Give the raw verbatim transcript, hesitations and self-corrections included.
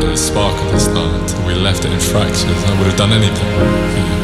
a spark at the start, and we left it in fractures. I would have done anything for you.